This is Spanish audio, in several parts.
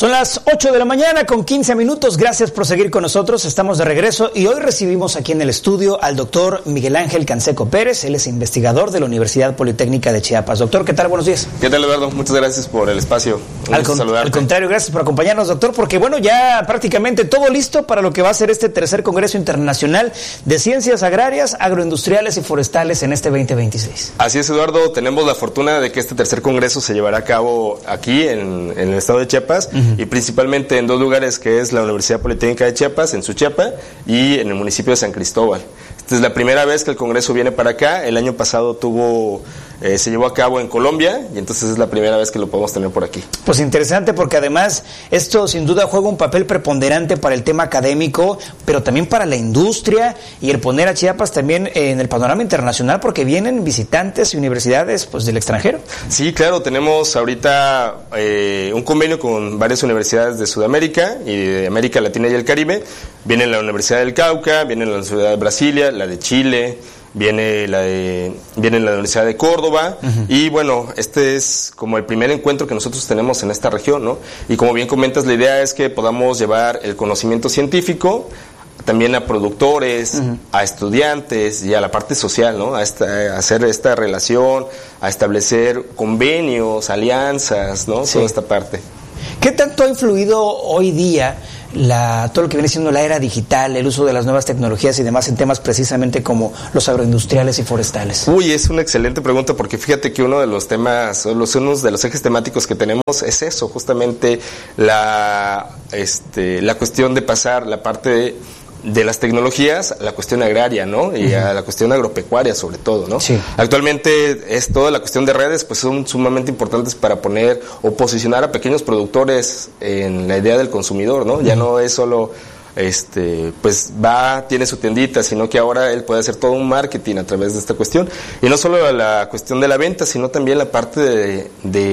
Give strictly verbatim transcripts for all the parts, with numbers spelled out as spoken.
Son las ocho de la mañana con quince minutos. Gracias por seguir con nosotros. Estamos de regreso y hoy recibimos aquí en el estudio al doctor Miguel Ángel Canseco Pérez. Él es investigador de la Universidad Politécnica de Chiapas. Doctor, ¿qué tal? Buenos días. ¿Qué tal, Eduardo? Muchas gracias por el espacio. Un al, con, al contrario, gracias por acompañarnos, doctor, porque bueno, ya prácticamente todo listo para lo que va a ser este tercer Congreso Internacional de Ciencias Agrarias, Agroindustriales y Forestales en este veinte veintiséis. Así es, Eduardo. Tenemos la fortuna de que este tercer Congreso se llevará a cabo aquí en, en el estado de Chiapas. Uh-huh. Y principalmente en dos lugares, que es la Universidad Politécnica de Chiapas, en Suchiapa, y en el municipio de San Cristóbal. Esta es la primera vez que el Congreso viene para acá. El año pasado tuvo, eh, se llevó a cabo en Colombia, y entonces es la primera vez que lo podemos tener por aquí. Pues interesante, porque además esto sin duda juega un papel preponderante para el tema académico, pero también para la industria, y el poner a Chiapas también en el panorama internacional, porque vienen visitantes y universidades pues del extranjero. Sí, claro, tenemos ahorita eh, un convenio con varias universidades de Sudamérica y de América Latina y el Caribe. Viene la Universidad del Cauca, viene la Universidad de Brasilia, la de Chile, viene la de viene la Universidad de Córdoba. Uh-huh. Y bueno, este es como el primer encuentro que nosotros tenemos en esta región, ¿no? Y como bien comentas, la idea es que podamos llevar el conocimiento científico también a productores, uh-huh, a estudiantes y a la parte social, ¿no? A, esta, a hacer esta relación, a establecer convenios, alianzas, ¿no? Sí. Toda esta parte. ¿Qué tanto ha influido hoy día la, todo lo que viene siendo la era digital, el uso de las nuevas tecnologías y demás en temas precisamente como los agroindustriales y forestales? Uy, es una excelente pregunta, porque fíjate que uno de los temas, los unos de los ejes temáticos que tenemos es eso, justamente la, este, la cuestión de pasar la parte de de las tecnologías a la cuestión agraria, ¿no? Y uh-huh, a la cuestión agropecuaria sobre todo, ¿no? Sí. Actualmente es toda la cuestión de redes, pues son sumamente importantes para poner o posicionar a pequeños productores en la idea del consumidor, ¿no? Uh-huh. Ya no es solo este pues va, tiene su tiendita, sino que ahora él puede hacer todo un marketing a través de esta cuestión. Y no solo la cuestión de la venta, sino también la parte de,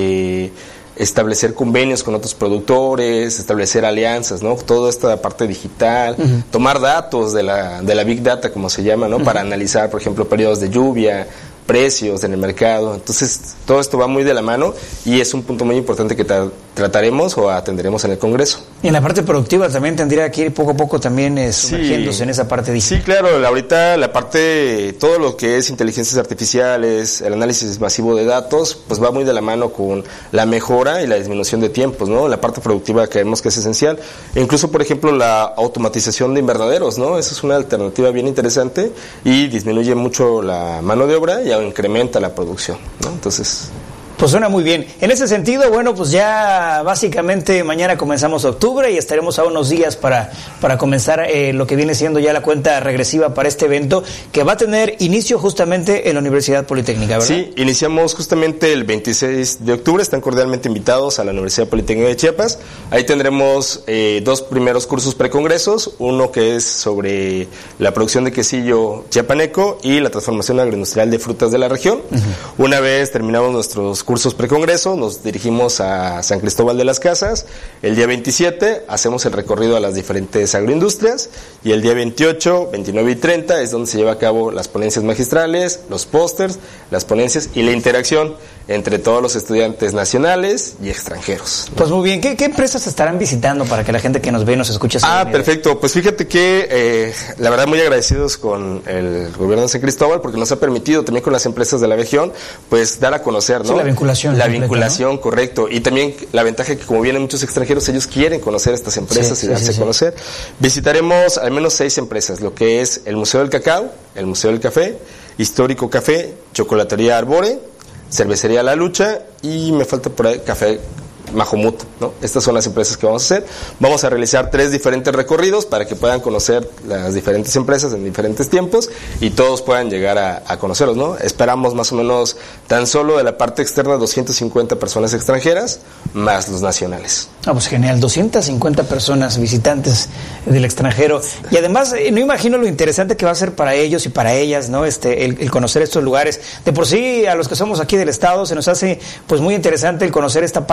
de establecer convenios con otros productores, establecer alianzas, ¿no? Toda esta parte digital, uh-huh, tomar datos de la de la Big Data, como se llama, ¿no? Uh-huh. Para analizar, por ejemplo, periodos de lluvia, precios en el mercado. Entonces, todo esto va muy de la mano y es un punto muy importante que tra- trataremos o atenderemos en el Congreso. Y en la parte productiva también tendría que ir poco a poco también eh, sumergiéndose sí, en esa parte digital. Sí, claro, ahorita la parte, todo lo que es inteligencias artificiales, el análisis masivo de datos, pues va muy de la mano con la mejora y la disminución de tiempos, ¿no? La parte productiva creemos que es esencial. E incluso, por ejemplo, la automatización de invernaderos, ¿no? Esa es una alternativa bien interesante y disminuye mucho la mano de obra y incrementa la producción, ¿no? Entonces, pues suena muy bien. En ese sentido, bueno, pues ya básicamente mañana comenzamos octubre y estaremos a unos días para, para comenzar eh, lo que viene siendo ya la cuenta regresiva para este evento, que va a tener inicio justamente en la Universidad Politécnica, ¿verdad? Sí, iniciamos justamente el veintiséis de octubre, están cordialmente invitados a la Universidad Politécnica de Chiapas. Ahí tendremos eh, dos primeros cursos precongresos, uno que es sobre la producción de quesillo chiapaneco y la transformación agroindustrial de frutas de la región. Uh-huh. Una vez terminamos nuestros cursos precongreso, nos dirigimos a San Cristóbal de las Casas. El día veintisiete hacemos el recorrido a las diferentes agroindustrias y el día veintiocho, veintinueve y treinta es donde se lleva a cabo las ponencias magistrales, los pósters, las ponencias y la interacción entre todos los estudiantes nacionales y extranjeros, ¿no? Pues muy bien, ¿qué, qué empresas estarán visitando para que la gente que nos ve y nos escuche? Ah, perfecto, pues fíjate que eh, la verdad muy agradecidos con el gobierno de San Cristóbal, porque nos ha permitido también con las empresas de la región pues dar a conocer, ¿no? Sí, la vinculación. La completa, vinculación, ¿no? Correcto, y también la ventaja que como vienen muchos extranjeros, ellos quieren conocer estas empresas sí, y darse sí, sí, a conocer. Sí. Visitaremos al menos seis empresas, lo que es el Museo del Cacao, el Museo del Café, Histórico Café, Chocolatería Arbore, Cervecería La Lucha y me falta por ahí Café Majomut, ¿no? Estas son las empresas que vamos a hacer. Vamos a realizar tres diferentes recorridos para que puedan conocer las diferentes empresas en diferentes tiempos y todos puedan llegar a, a conocerlos, ¿no? Esperamos más o menos tan solo de la parte externa doscientas cincuenta personas extranjeras más los nacionales. Ah, pues genial, doscientas cincuenta personas visitantes del extranjero y además eh, no imagino lo interesante que va a ser para ellos y para ellas, ¿no? Este, el, el conocer estos lugares. De por sí, a los que somos aquí del estado se nos hace pues muy interesante el conocer esta parte artesanal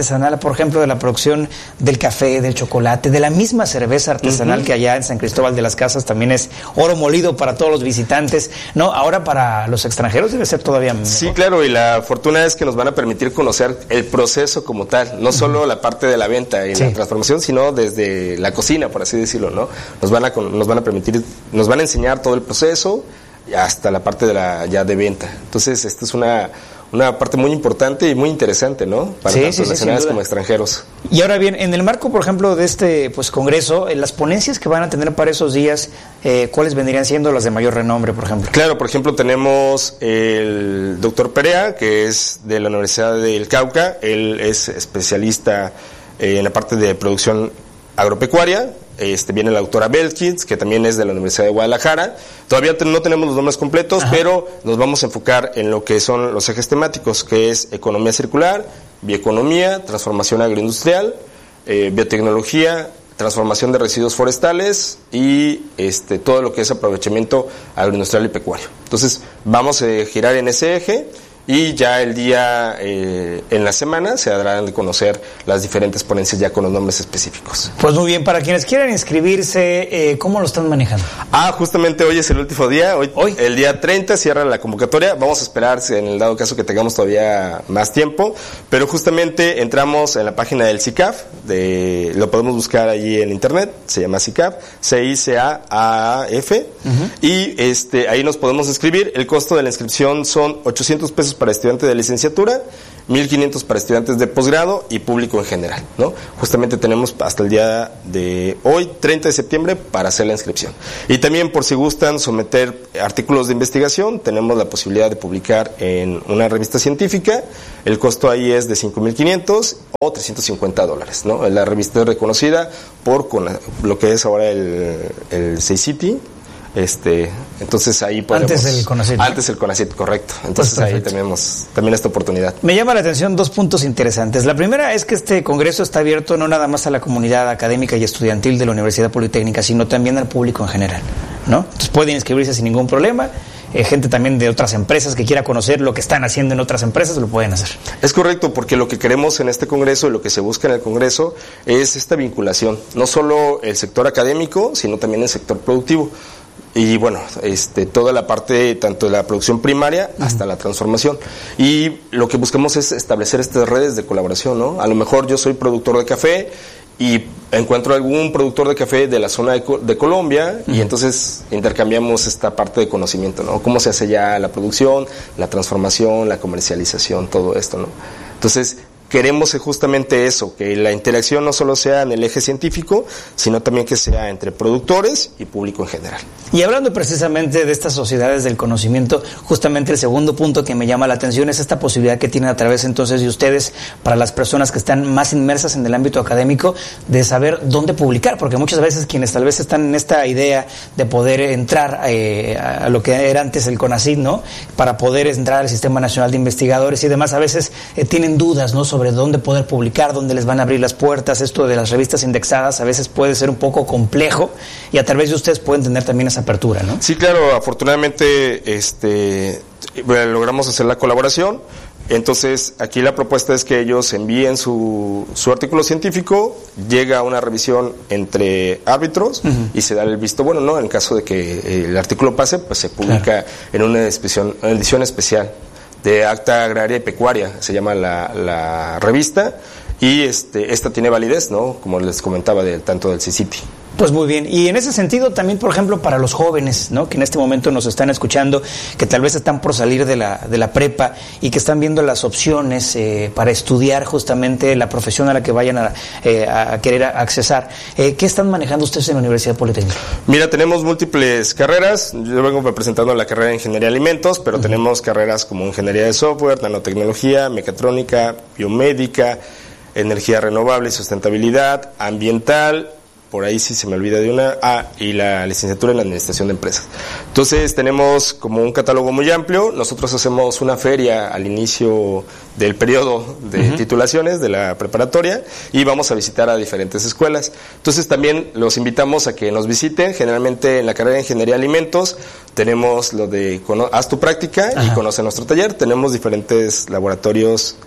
artesanal, por ejemplo, de la producción del café, del chocolate, de la misma cerveza artesanal uh-huh. que allá en San Cristóbal de las Casas también es oro molido para todos los visitantes, ¿no? Ahora para los extranjeros debe ser todavía mejor. Sí, claro, y la fortuna es que nos van a permitir conocer el proceso como tal, no solo uh-huh. la parte de la venta y sí. la transformación, sino desde la cocina, por así decirlo, ¿no? Nos van a nos van a permitir, nos van a enseñar todo el proceso hasta la parte de la ya de venta. Entonces, esta es una una parte muy importante y muy interesante, ¿no? Para sí, tanto sí, sí, nacionales como extranjeros. Y ahora bien, en el marco, por ejemplo, de este pues congreso, en las ponencias que van a tener para esos días, eh, ¿cuáles vendrían siendo las de mayor renombre, por ejemplo? Claro, por ejemplo, tenemos el doctor Perea, que es de la Universidad del Cauca. Él es especialista eh, en la parte de producción agropecuaria. Este, viene la doctora Belkins, que también es de la Universidad de Guadalajara. Todavía te, no tenemos los nombres completos, Ajá. pero nos vamos a enfocar en lo que son los ejes temáticos, que es economía circular, bioeconomía, transformación agroindustrial, eh, biotecnología, transformación de residuos forestales y este, todo lo que es aprovechamiento agroindustrial y pecuario. Entonces, vamos a girar en ese eje. Y ya el día, eh, en la semana, se darán de conocer las diferentes ponencias ya con los nombres específicos. Pues muy bien, para quienes quieran inscribirse, eh, ¿cómo lo están manejando? Ah, justamente hoy es el último día, hoy, ¿Hoy? el día treinta cierra la convocatoria, vamos a esperar en el dado caso que tengamos todavía más tiempo, pero justamente entramos en la página del C I C A F, de, lo podemos buscar allí en internet, se llama C I C A F, C I C A A F, uh-huh. y este, ahí nos podemos inscribir. El costo de la inscripción son ochocientos pesos para estudiantes de licenciatura, mil quinientos para estudiantes de posgrado y público en general, ¿no? Justamente tenemos hasta el día de hoy, treinta de septiembre, para hacer la inscripción. Y también, por si gustan someter artículos de investigación, tenemos la posibilidad de publicar en una revista científica. El costo ahí es de cinco mil quinientos o trescientos cincuenta dólares, ¿no? La revista es reconocida por con lo que es ahora el, el seis City. Este, entonces ahí podemos, antes el CONACYT, antes el CONACYT, correcto. Entonces pues ahí tenemos también esta oportunidad. Me llama la atención dos puntos interesantes. La primera es que este congreso está abierto no nada más a la comunidad académica y estudiantil de la Universidad Politécnica, sino también al público en general, ¿no? Entonces pueden inscribirse sin ningún problema. Eh, gente también de otras empresas que quiera conocer lo que están haciendo en otras empresas lo pueden hacer. Es correcto, porque lo que queremos en este congreso y lo que se busca en el congreso es esta vinculación, no solo el sector académico, sino también el sector productivo. Y bueno, este, toda la parte tanto de la producción primaria hasta uh-huh. la transformación. Y lo que buscamos es establecer estas redes de colaboración, ¿no? A lo mejor yo soy productor de café y encuentro algún productor de café de la zona de, de Colombia uh-huh. y entonces intercambiamos esta parte de conocimiento, ¿no? Cómo se hace ya la producción, la transformación, la comercialización, todo esto, ¿no? Entonces, queremos justamente eso, que la interacción no solo sea en el eje científico, sino también que sea entre productores y público en general. Y hablando precisamente de estas sociedades del conocimiento, justamente el segundo punto que me llama la atención es esta posibilidad que tienen a través entonces de ustedes, para las personas que están más inmersas en el ámbito académico, de saber dónde publicar, porque muchas veces quienes tal vez están en esta idea de poder entrar eh, a lo que era antes el CONACYT, ¿no? Para poder entrar al Sistema Nacional de Investigadores y demás, a veces eh, tienen dudas, ¿no? Sobre dónde poder publicar, dónde les van a abrir las puertas. Esto de las revistas indexadas a veces puede ser un poco complejo y a través de ustedes pueden tener también esa apertura, ¿no? Sí, claro, afortunadamente este, bueno, logramos hacer la colaboración. Entonces, aquí la propuesta es que ellos envíen su, su artículo científico, llega a una revisión entre árbitros uh-huh. y se da el visto bueno, ¿no? En el caso de que el artículo pase, pues se publica claro. en una edición, una edición especial de Acta Agraria y Pecuaria, se llama la, la revista, y este esta tiene validez, ¿no? Como les comentaba, de, tanto del C I C I T I. Pues muy bien, y en ese sentido también, por ejemplo, para los jóvenes, ¿no? Que en este momento nos están escuchando, que tal vez están por salir de la de la prepa y que están viendo las opciones eh, para estudiar justamente la profesión a la que vayan a, eh, a querer accesar. Eh, ¿Qué están manejando ustedes en la Universidad Politécnica? Mira, tenemos múltiples carreras. Yo vengo representando la carrera de Ingeniería de Alimentos, pero uh-huh. tenemos carreras como Ingeniería de Software, Nanotecnología, Mecatrónica, Biomédica, Energía Renovable y Sustentabilidad, Ambiental. Por ahí sí se me olvida de una, ah, y la licenciatura en Administración de Empresas. Entonces tenemos como un catálogo muy amplio. Nosotros hacemos una feria al inicio del periodo de uh-huh. titulaciones de la preparatoria y vamos a visitar a diferentes escuelas. Entonces también los invitamos a que nos visiten. Generalmente en la carrera de Ingeniería de Alimentos tenemos lo de haz tu práctica uh-huh. y conoce nuestro taller. Tenemos diferentes laboratorios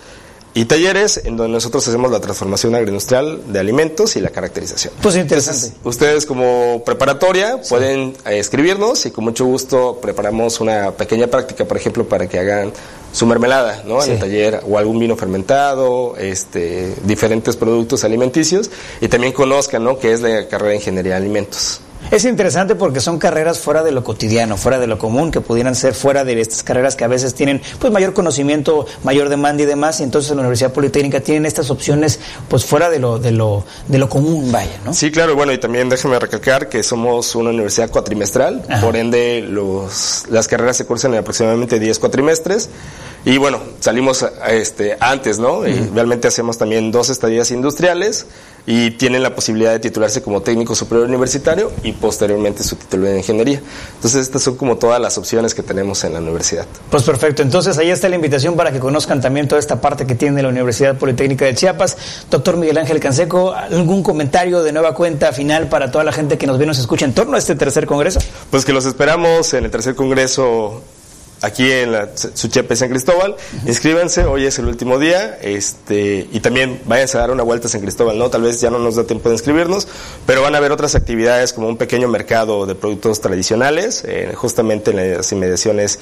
y talleres en donde nosotros hacemos la transformación agroindustrial de alimentos y la caracterización. Pues interesante. Entonces, ustedes como preparatoria sí. pueden eh, escribirnos y con mucho gusto preparamos una pequeña práctica, por ejemplo, para que hagan su mermelada, ¿no? Sí. En el taller, o algún vino fermentado, este, diferentes productos alimenticios, y también conozcan, ¿no?, qué es la carrera de Ingeniería de Alimentos. Es interesante porque son carreras fuera de lo cotidiano, fuera de lo común, que pudieran ser fuera de estas carreras que a veces tienen pues mayor conocimiento, mayor demanda y demás, y entonces en la Universidad Politécnica tienen estas opciones pues fuera de lo de lo de lo común, vaya, ¿no? Sí, claro, bueno, y también déjeme recalcar que somos una universidad cuatrimestral, Ajá. por ende los las carreras se cursan en aproximadamente diez cuatrimestres. Y bueno, salimos este antes, ¿no? Uh-huh. Y realmente hacemos también dos estadías industriales y tienen la posibilidad de titularse como técnico superior universitario y posteriormente su título de ingeniería. Entonces estas son como todas las opciones que tenemos en la universidad. Pues perfecto, entonces ahí está la invitación para que conozcan también toda esta parte que tiene la Universidad Politécnica de Chiapas. Doctor Miguel Ángel Canseco, ¿algún comentario de nueva cuenta final para toda la gente que nos ve y nos escucha en torno a este tercer congreso? Pues que los esperamos en el tercer congreso aquí en la Suchepa San Cristóbal. Uh-huh. Inscríbanse, hoy es el último día, este, y también váyanse a dar una vuelta a San Cristóbal, ¿no? Tal vez ya no nos da tiempo de inscribirnos, pero van a haber otras actividades como un pequeño mercado de productos tradicionales, eh, justamente en las inmediaciones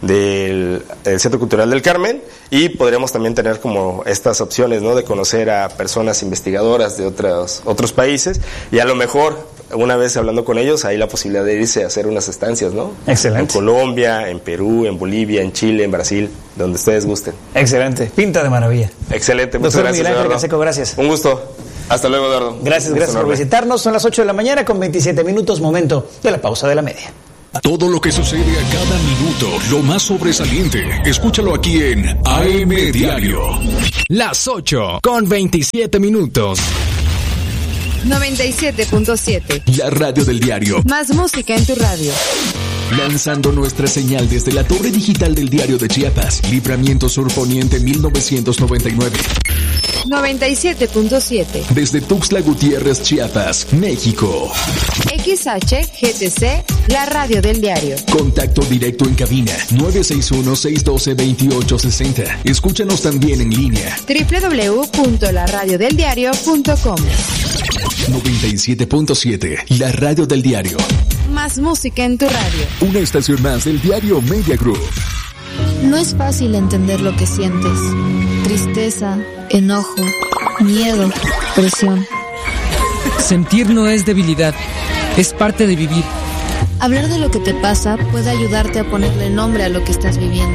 del Centro Cultural del Carmen, y podremos también tener como estas opciones, ¿no?, de conocer a personas investigadoras de otros, otros países, y a lo mejor una vez hablando con ellos, hay la posibilidad de irse a hacer unas estancias, ¿no? Excelente. En Colombia, en Perú, en Bolivia, en Chile, en Brasil, donde ustedes gusten. Excelente, pinta de maravilla. Excelente, muchas Doctor gracias, Miguel Ángel Eduardo. Canseco, gracias. Un gusto. Hasta luego, Eduardo. Gracias, gracias por visitarnos. Son las ocho de la mañana con veintisiete minutos, momento de la pausa de la media. Todo lo que sucede a cada minuto, lo más sobresaliente, escúchalo aquí en A M Diario. Las ocho con veintisiete minutos. noventa y siete punto siete. La radio del diario. Más música en tu radio. Lanzando nuestra señal desde la torre digital del Diario de Chiapas, Libramiento Sur Poniente mil novecientos noventa y nueve. noventa y siete punto siete. Desde Tuxtla Gutiérrez, Chiapas, México. X H G T C, la radio del diario. Contacto directo en cabina nueve seis uno, seis uno dos, dos ocho seis cero. Escúchanos también en línea doble u doble u doble u punto la radio del diario punto com. noventa y siete punto siete, la radio del diario. Más música en tu radio. Una estación más del diario Media Group. No es fácil entender lo que sientes. Tristeza, enojo, miedo, presión. Sentir no es debilidad, es parte de vivir. Hablar de lo que te pasa puede ayudarte a ponerle nombre a lo que estás viviendo.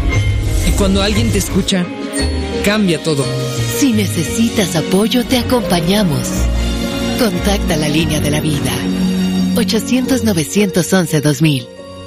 Y cuando alguien te escucha, cambia todo. Si necesitas apoyo, te acompañamos. Contacta la línea de la vida. ochocientos, novecientos once, dos mil.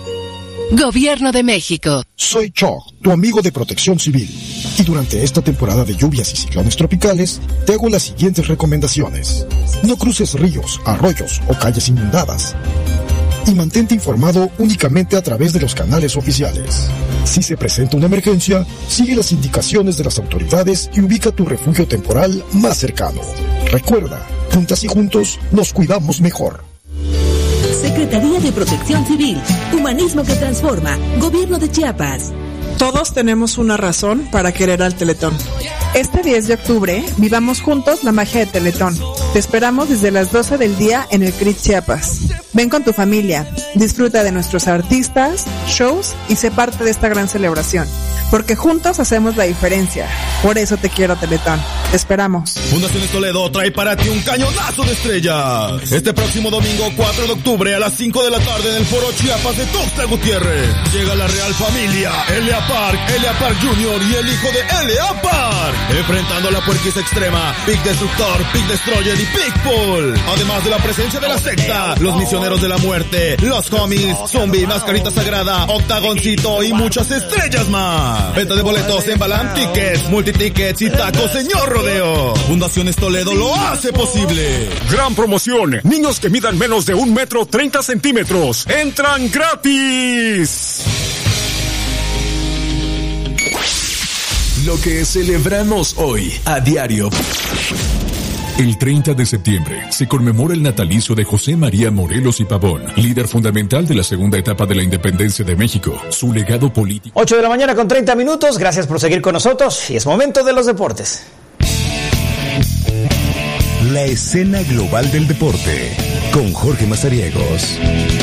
Gobierno de México. Soy Cho, tu amigo de Protección Civil. Y durante esta temporada de lluvias y ciclones tropicales, te hago las siguientes recomendaciones. No cruces ríos, arroyos o calles inundadas. Y mantente informado únicamente a través de los canales oficiales. Si se presenta una emergencia, sigue las indicaciones de las autoridades y ubica tu refugio temporal más cercano. Recuerda, juntas y juntos nos cuidamos mejor. Secretaría de Protección Civil, Humanismo que Transforma, Gobierno de Chiapas. Todos tenemos una razón para querer al Teletón. Este diez de octubre, vivamos juntos la magia de Teletón. Te esperamos desde las doce del día en el C R I T Chiapas. Ven con tu familia, disfruta de nuestros artistas, shows y sé parte de esta gran celebración. Porque juntos hacemos la diferencia. Por eso te quiero, Teletón. Te esperamos. Fundaciones Toledo trae para ti un cañonazo de estrellas. Este próximo domingo cuatro de octubre a las cinco de la tarde en el Foro Chiapas de Tuxtla Gutiérrez. Llega la Real Familia, L A Park, L A Park Junior y el hijo de L A Park. Enfrentando a la puerquisa extrema, Big Destructor, Big Destroyer y Big Bull. Además de la presencia de la secta, los misioneros de la muerte, los homies, Zombie, Mascarita Sagrada, Octagoncito y muchas estrellas más. Venta de boletos en Balam Tickets, Multitickets y Taco Señor Rodeo. Fundaciones Toledo lo hace posible. Gran promoción. Niños que midan menos de un metro treinta centímetros. ¡Entran gratis! Lo que celebramos hoy a diario. El treinta de septiembre se conmemora el natalicio de José María Morelos y Pavón, líder fundamental de la segunda etapa de la independencia de México. Su legado político. ocho de la mañana con treinta minutos. Gracias por seguir con nosotros y es momento de los deportes. La escena global del deporte con Jorge Mazariegos.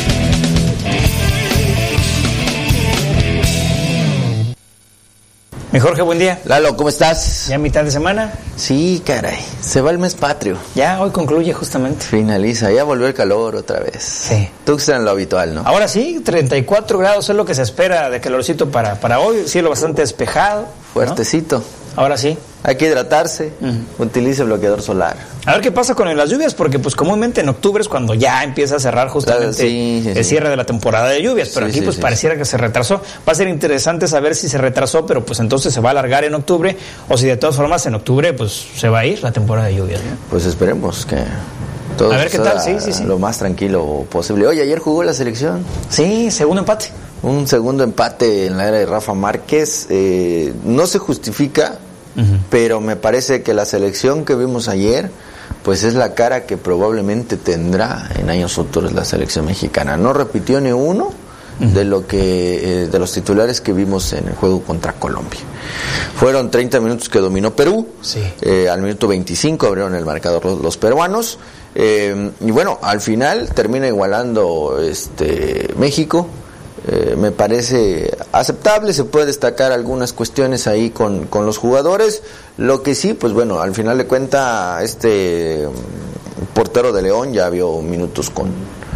Mi Jorge, buen día. Lalo, ¿cómo estás? ¿Ya mitad de semana? Sí, caray. Se va el mes patrio. Ya, hoy concluye justamente. Finaliza, ya volvió el calor otra vez. Sí. Tú estás en lo habitual, ¿no? Ahora sí, treinta y cuatro grados es lo que se espera de calorcito para, para hoy. Cielo bastante despejado. Fuertecito. ¿No? Ahora sí. Hay que hidratarse. Uh-huh. Utilice bloqueador solar. A ver qué pasa con las lluvias, porque pues comúnmente en octubre es cuando ya empieza a cerrar justamente sí, sí, el sí. cierre de la temporada de lluvias, pero sí, aquí sí, pues sí, pareciera sí. que se retrasó. Va a ser interesante saber si se retrasó, pero pues entonces se va a alargar en octubre, o si de todas formas en octubre pues se va a ir la temporada de lluvias, ¿no? Pues esperemos que todo a ver qué tal, sí, sí, sí. lo más tranquilo posible. Oye, ayer jugó la selección. Sí, segundo empate. Un segundo empate en la era de Rafa Márquez. Eh, no se justifica, uh-huh. pero me parece que la selección que vimos ayer pues es la cara que probablemente tendrá en años futuros la selección mexicana. No repitió ni uno uh-huh. de lo que eh, de los titulares que vimos en el juego contra Colombia. Fueron treinta minutos que dominó Perú. Sí. Eh, al minuto veinticinco abrieron el marcador los, los peruanos. Eh, y bueno, al final termina igualando este México. Eh, me parece aceptable, se puede destacar algunas cuestiones ahí con, con los jugadores, lo que sí, pues bueno, al final de cuentas este portero de León ya vio minutos con,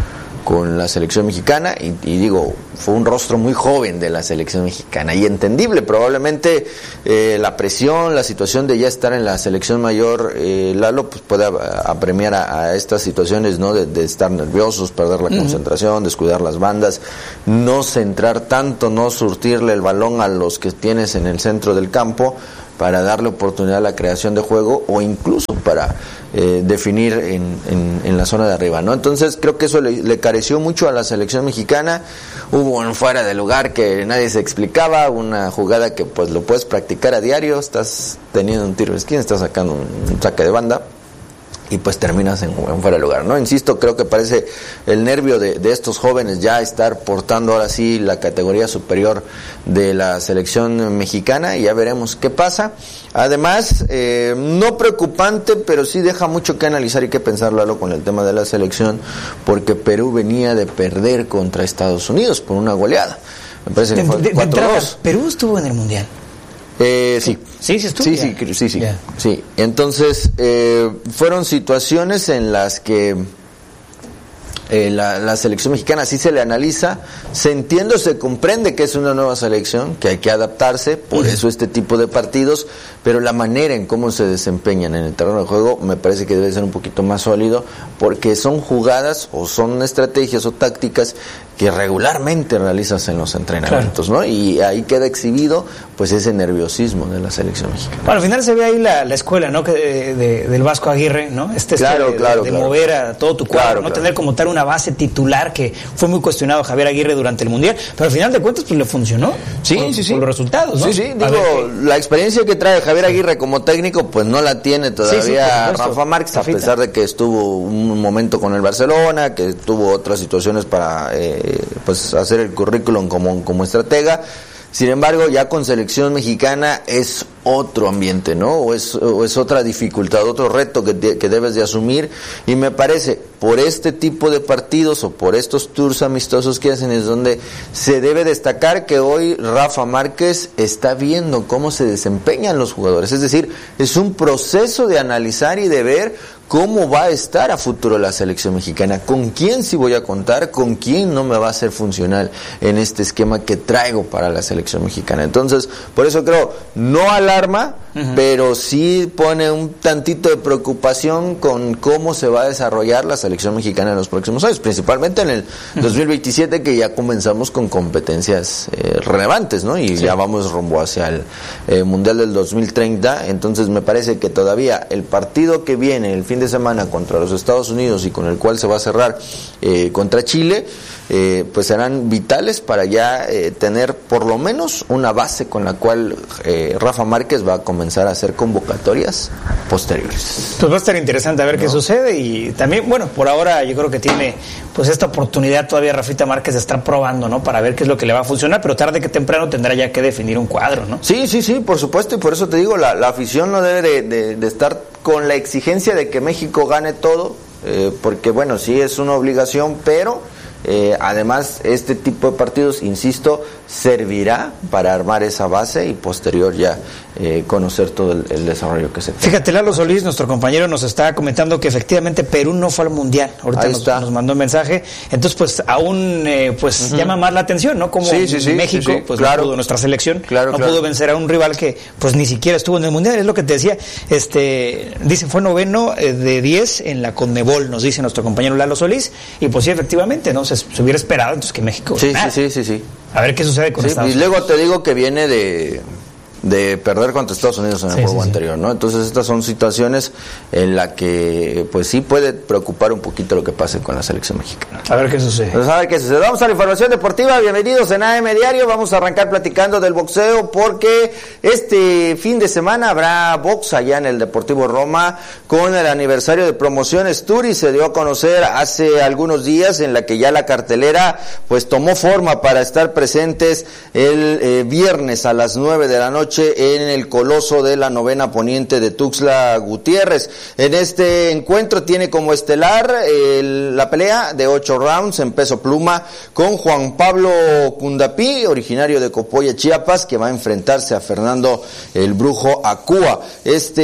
con la selección mexicana y, y digo, fue un rostro muy joven de la selección mexicana y entendible, probablemente eh, la presión, la situación de ya estar en la selección mayor, eh, Lalo, pues puede apremiar a, a estas situaciones, ¿no? De, de estar nerviosos, perder la uh-huh. concentración, descuidar las bandas, no centrar tanto, no surtirle el balón a los que tienes en el centro del campo para darle oportunidad a la creación de juego o incluso para eh, definir en, en, en la zona de arriba, ¿no? Entonces creo que eso le, le careció mucho a la selección mexicana. Hubo un fuera de lugar que nadie se explicaba, una jugada que pues lo puedes practicar a diario, estás teniendo un tiro de esquina, estás sacando un, un saque de banda y pues terminas en, en fuera de lugar, ¿no? Insisto, creo que parece el nervio de, de estos jóvenes ya estar portando ahora sí la categoría superior de la selección mexicana y ya veremos qué pasa. Además, eh, no preocupante, pero sí deja mucho que analizar y que pensarlo con el tema de la selección, porque Perú venía de perder contra Estados Unidos por una goleada. Me parece que fue cuatro dos. Perú estuvo en el Mundial. Eh, sí. Sí, sí estuvo. Sí, sí, sí, sí, yeah. sí. Entonces, eh, fueron situaciones en las que eh, la, la selección mexicana sí se le analiza, se entiende, se comprende que es una nueva selección, que hay que adaptarse, por uh-huh. eso este tipo de partidos, pero la manera en cómo se desempeñan en el terreno de juego me parece que debe ser un poquito más sólido, porque son jugadas o son estrategias o tácticas que regularmente realizas en los entrenamientos, claro. ¿no? Y ahí queda exhibido pues ese nerviosismo de la selección mexicana. Bueno, al final se ve ahí la, la escuela, ¿no? Que de, de, del Vasco Aguirre, ¿no? Este, claro, este claro, de, de claro. mover a todo tu cuadro, claro, no claro. tener como tal una base titular, que fue muy cuestionado Javier Aguirre durante el Mundial, pero al final de cuentas pues le funcionó. Sí, por, sí, sí. Por los resultados, ¿no? Sí, sí, digo, la experiencia que trae Javier Aguirre como técnico pues no la tiene todavía sí, sí, Rafa Márquez, a pesar de que estuvo un momento con el Barcelona, que tuvo otras situaciones para eh, pues hacer el currículum como, como estratega. Sin embargo, ya con selección mexicana es otro ambiente, ¿no? O es, o es otra dificultad, otro reto que, de, que debes de asumir, y me parece, por este tipo de partidos o por estos tours amistosos que hacen es donde se debe destacar que hoy Rafa Márquez está viendo cómo se desempeñan los jugadores, es decir, es un proceso de analizar y de ver cómo va a estar a futuro la selección mexicana, con quién sí voy a contar, con quién no me va a ser funcional en este esquema que traigo para la selección mexicana. Entonces, por eso creo, no alarma, uh-huh. pero sí pone un tantito de preocupación con cómo se va a desarrollar la selección mexicana en los próximos años, principalmente en el uh-huh. dos mil veintisiete, que ya comenzamos con competencias eh, relevantes, ¿no? Y sí. ya vamos rumbo hacia el eh, Mundial del dos mil treinta, entonces me parece que todavía el partido que viene, el fin de semana contra los Estados Unidos y con el cual se va a cerrar eh, contra Chile, eh, pues serán vitales para ya eh, tener por lo menos una base con la cual eh, Rafa Márquez va a comenzar comenzar a hacer convocatorias posteriores. Pues va a estar interesante a ver no. qué sucede y también, bueno, por ahora yo creo que tiene pues esta oportunidad todavía Rafita Márquez de estar probando, ¿no? Para ver qué es lo que le va a funcionar, pero tarde que temprano tendrá ya que definir un cuadro, ¿no? Sí, sí, sí, por supuesto, y por eso te digo, la, la afición no debe de, de, de estar con la exigencia de que México gane todo, eh, porque bueno, sí es una obligación, pero eh, además este tipo de partidos, insisto, servirá para armar esa base y posterior ya eh, conocer todo el, el desarrollo que se tiene. Fíjate, Lalo Solís, nuestro compañero, nos está comentando que efectivamente Perú no fue al Mundial. Ahorita nos, nos mandó un mensaje. Entonces, pues aún eh, pues uh-huh. llama más la atención, ¿no? Como sí, sí, sí, México, sí, sí. pues claro. no pudo, nuestra selección claro, no claro. pudo vencer a un rival que pues ni siquiera estuvo en el Mundial. Es lo que te decía. Este, dice, fue noveno eh, de diez en la Conmebol, nos dice nuestro compañero Lalo Solís. Y pues sí, efectivamente, ¿no? Se, se hubiera esperado entonces que México sí, ganara. sí, sí, sí, sí. A ver qué sucede con sí, Estados y Unidos. luego te digo que viene de de perder contra Estados Unidos en el sí, juego sí, anterior, ¿no? Entonces estas son situaciones en las que pues sí puede preocupar un poquito lo que pase con la selección mexicana. A ver qué sucede. Pues a ver qué sucede. Vamos a la información deportiva. Bienvenidos en A M Diario. Vamos a arrancar platicando del boxeo porque este fin de semana habrá box allá en el Deportivo Roma con el aniversario de Promociones Turi. Se dio a conocer hace algunos días en la que ya la cartelera pues tomó forma para estar presentes el eh, viernes a las nueve de la noche en el Coloso de la Novena Poniente de Tuxtla Gutiérrez. En este encuentro tiene como estelar el, la pelea de ocho rounds en peso pluma con Juan Pablo Cundapí, originario de Copoya, Chiapas, que va a enfrentarse a Fernando el Brujo Acúa. Este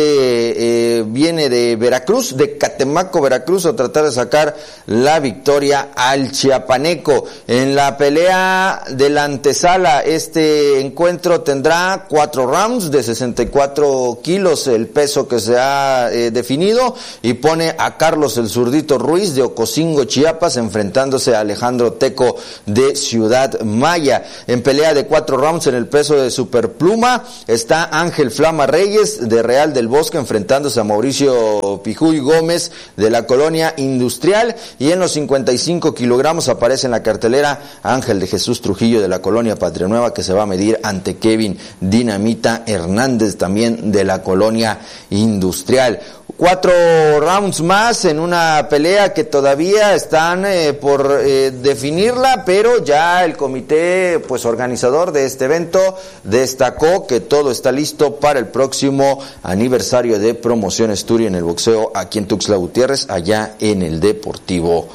eh, viene de Veracruz, de Catemaco, Veracruz, a tratar de sacar la victoria al chiapaneco. En la pelea de la antesala, este encuentro tendrá cuatro rounds de sesenta y cuatro kilos, el peso que se ha eh, definido, y pone a Carlos el Zurdito Ruiz de Ocosingo, Chiapas, enfrentándose a Alejandro Teco de Ciudad Maya. En pelea de cuatro rounds en el peso de superpluma está Ángel Flama Reyes de Real del Bosque enfrentándose a Mauricio Pijuy Gómez de la Colonia Industrial, y en los cincuenta y cinco kilogramos aparece en la cartelera Ángel de Jesús Trujillo de la Colonia Patria Nueva, que se va a medir ante Kevin Dinamita Hernández, también de la Colonia Industrial. Cuatro rounds más en una pelea que todavía están eh, por eh, definirla, pero ya el comité pues organizador de este evento destacó que todo está listo para el próximo aniversario de Promociones Turi en el boxeo aquí en Tuxtla Gutiérrez, allá en el Deportivo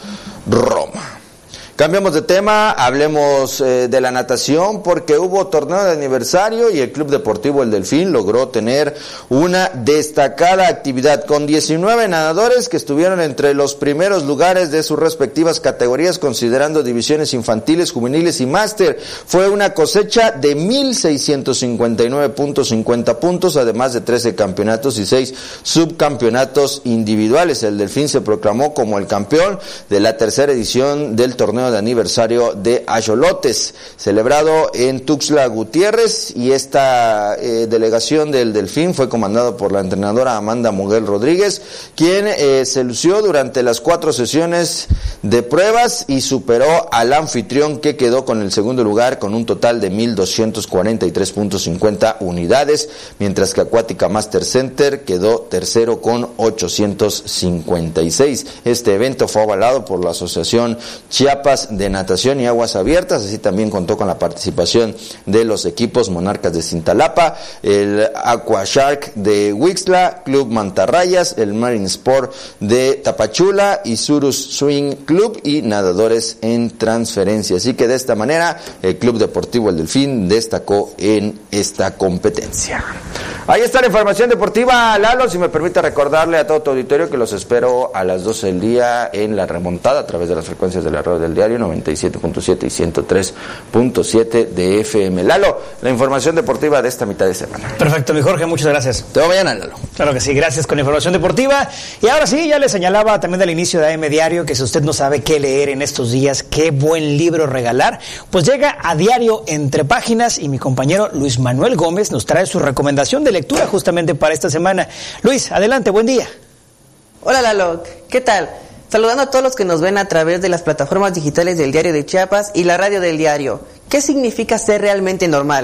Roma. Cambiamos de tema, hablemos eh, de la natación porque hubo torneo de aniversario y el Club Deportivo El Delfín logró tener una destacada actividad con diecinueve nadadores que estuvieron entre los primeros lugares de sus respectivas categorías considerando divisiones infantiles, juveniles y máster. Fue una cosecha de mil seiscientos cincuenta y nueve punto cincuenta puntos, además de trece campeonatos y seis subcampeonatos individuales. El Delfín se proclamó como el campeón de la tercera edición del torneo de aniversario de Axolotes, celebrado en Tuxtla Gutiérrez, y esta eh, delegación del Delfín fue comandada por la entrenadora Amanda Moguel Rodríguez, quien eh, se lució durante las cuatro sesiones de pruebas y superó al anfitrión, que quedó con el segundo lugar con un total de mil doscientos cuarenta y tres punto cincuenta unidades, mientras que Acuática Master Center quedó tercero con ochocientos cincuenta y seis. Este evento fue avalado por la Asociación Chiapas de Natación y Aguas Abiertas, así también contó con la participación de los equipos Monarcas de Cintalapa, el Aqua Shark de Huixtla, Club Mantarrayas, el Marine Sport de Tapachula y Surus Swing Club y Nadadores en Transferencia. Así que de esta manera el Club Deportivo El Delfín destacó en esta competencia. Ahí está la información deportiva, Lalo, si me permite recordarle a todo tu auditorio que los espero a las doce del día en La Remontada a través de las frecuencias de la radio del diario noventa y siete punto siete y ciento tres punto siete de F M. Lalo, la información deportiva de esta mitad de semana. Perfecto, mi Jorge, muchas gracias. Te veo mañana, Lalo. Claro que sí, gracias con la información deportiva. Y ahora sí, ya le señalaba también al inicio de A M Diario que si usted no sabe qué leer en estos días, qué buen libro regalar, pues llega a Diario Entre Páginas y mi compañero Luis Manuel Gómez nos trae su recomendación de lectura justamente para esta semana. Luis, adelante, buen día. Hola Lalo, ¿qué tal? Saludando a todos los que nos ven a través de las plataformas digitales del Diario de Chiapas y la radio del diario. ¿Qué significa ser realmente normal?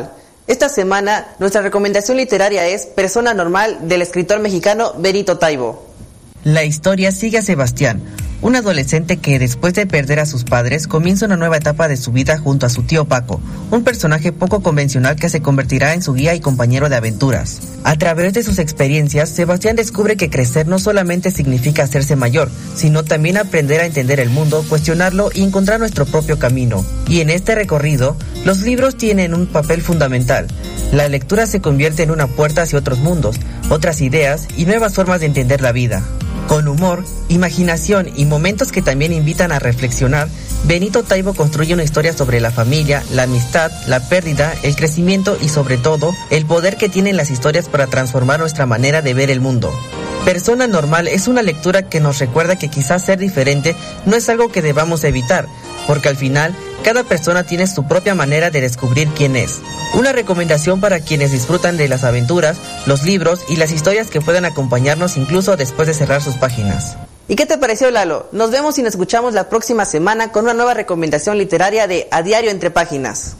Esta semana nuestra recomendación literaria es Persona Normal del escritor mexicano Benito Taibo. La historia sigue a Sebastián, un adolescente que después de perder a sus padres comienza una nueva etapa de su vida junto a su tío Paco, un personaje poco convencional que se convertirá en su guía y compañero de aventuras. A través de sus experiencias, Sebastián descubre que crecer no solamente significa hacerse mayor, sino también aprender a entender el mundo, cuestionarlo y encontrar nuestro propio camino. Y en este recorrido, los libros tienen un papel fundamental. La lectura se convierte en una puerta hacia otros mundos, otras ideas y nuevas formas de entender la vida. Con humor, imaginación y momentos que también invitan a reflexionar, Benito Taibo construye una historia sobre la familia, la amistad, la pérdida, el crecimiento y sobre todo, el poder que tienen las historias para transformar nuestra manera de ver el mundo. Persona Normal es una lectura que nos recuerda que quizás ser diferente no es algo que debamos evitar, porque al final, cada persona tiene su propia manera de descubrir quién es. Una recomendación para quienes disfrutan de las aventuras, los libros y las historias que puedan acompañarnos incluso después de cerrar sus páginas. ¿Y qué te pareció, Lalo? Nos vemos y nos escuchamos la próxima semana con una nueva recomendación literaria de A Diario Entre Páginas.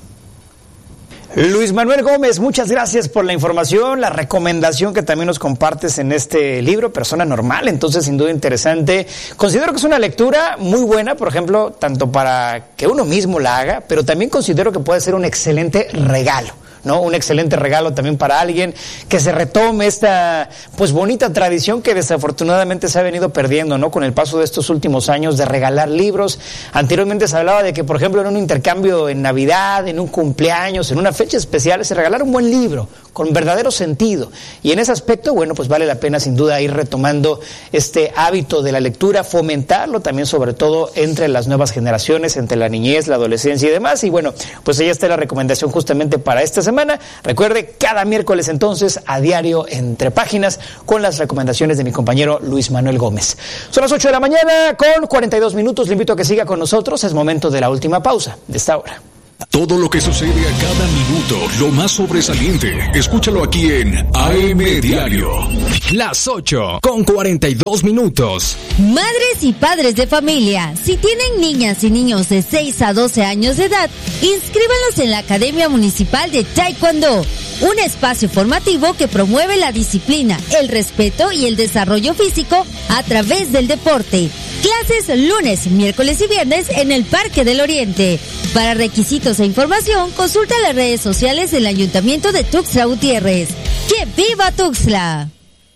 Luis Manuel Gómez, muchas gracias por la información, la recomendación que también nos compartes en este libro, Persona Normal, entonces sin duda interesante. Considero que es una lectura muy buena, por ejemplo, tanto para que uno mismo la haga, pero también considero que puede ser un excelente regalo, ¿no? Un excelente regalo también para alguien que se retome esta pues bonita tradición que desafortunadamente se ha venido perdiendo, ¿no? Con el paso de estos últimos años de regalar libros. Anteriormente se hablaba de que, por ejemplo, en un intercambio en Navidad, en un cumpleaños, en una fecha especial, se regalara un buen libro con verdadero sentido. Y en ese aspecto, bueno, pues vale la pena sin duda ir retomando este hábito de la lectura, fomentarlo también sobre todo entre las nuevas generaciones, entre la niñez, la adolescencia y demás. Y bueno, pues ahí está la recomendación justamente para esta semana. Recuerde, cada miércoles entonces A Diario Entre Páginas con las recomendaciones de mi compañero Luis Manuel Gómez. Son las ocho de la mañana con cuarenta y dos minutos. Le invito a que siga con nosotros. Es momento de la última pausa de esta hora. Todo lo que sucede a cada minuto, lo más sobresaliente, escúchalo aquí en A M Diario. Las ocho con cuarenta y dos minutos. Madres y padres de familia, si tienen niñas y niños de seis a doce años de edad, inscríbanlos en la Academia Municipal de Taekwondo, un espacio formativo que promueve la disciplina, el respeto y el desarrollo físico a través del deporte. Clases lunes, miércoles y viernes en el Parque del Oriente. Para requisitos e información, consulta las redes sociales del Ayuntamiento de Tuxtla Gutiérrez. ¡Que viva Tuxtla!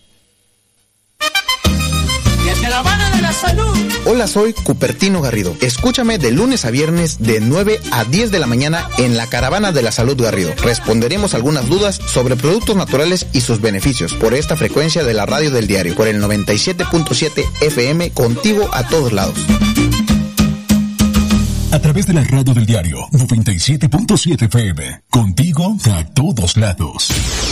Caravana de la Salud. Hola, soy Cupertino Garrido. Escúchame de lunes a viernes de nueve a diez de la mañana en la Caravana de la Salud Garrido. Responderemos algunas dudas sobre productos naturales y sus beneficios por esta frecuencia de la radio del diario, por el noventa y siete punto siete F M, contigo a todos lados. A través de la radio del diario noventa y siete punto siete F M, contigo a todos lados.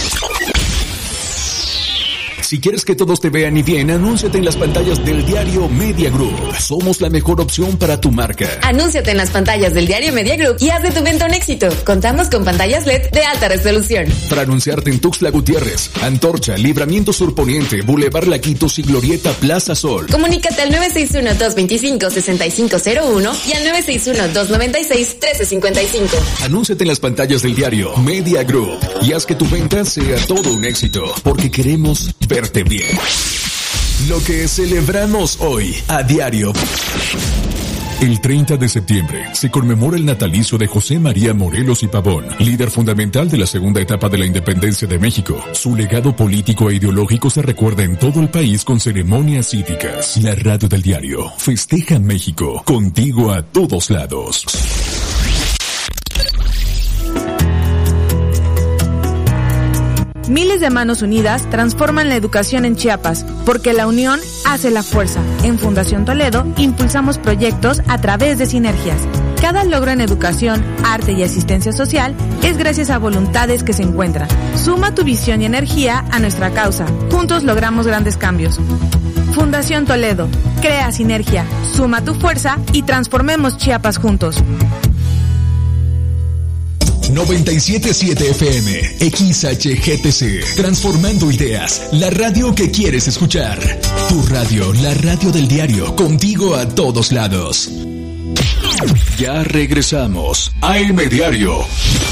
Si quieres que todos te vean y bien, anúnciate en las pantallas del diario Media Group. Somos la mejor opción para tu marca. Anúnciate en las pantallas del diario Media Group y haz de tu venta un éxito. Contamos con pantallas L E D de alta resolución. Para anunciarte en Tuxtla Gutiérrez, Antorcha, Libramiento Sur Poniente, Boulevard Laquitos y Glorieta Plaza Sol. Comunícate al nueve seis uno, dos dos cinco, seis cinco cero uno y al nueve seis uno, dos nueve seis, uno tres cinco cinco. Anúnciate en las pantallas del diario Media Group y haz que tu venta sea todo un éxito, porque queremos verte bien. Lo que celebramos hoy a diario. El treinta de septiembre se conmemora el natalicio de José María Morelos y Pavón, líder fundamental de la segunda etapa de la independencia de México. Su legado político e ideológico se recuerda en todo el país con ceremonias cívicas. La radio del diario festeja México, contigo a todos lados. Miles de manos unidas transforman la educación en Chiapas, porque la unión hace la fuerza. En Fundación Toledo impulsamos proyectos a través de sinergias. Cada logro en educación, arte y asistencia social es gracias a voluntades que se encuentran. Suma tu visión y energía a nuestra causa. Juntos logramos grandes cambios. Fundación Toledo, crea sinergia, suma tu fuerza y transformemos Chiapas juntos. noventa y siete punto siete F M, X H G T C, transformando ideas, la radio que quieres escuchar. Tu radio, la radio del diario, contigo a todos lados. Ya regresamos a A M Diario.